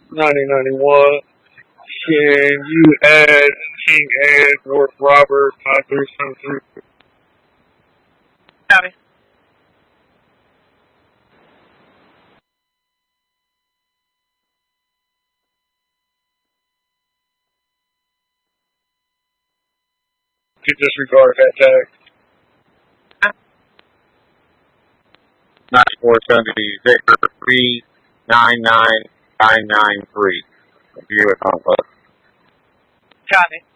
9091. Can you add King Ed, North Robert, 5373? Copy. You disregard that tag. 9470 Victor 399993. Buick Complex. Copy.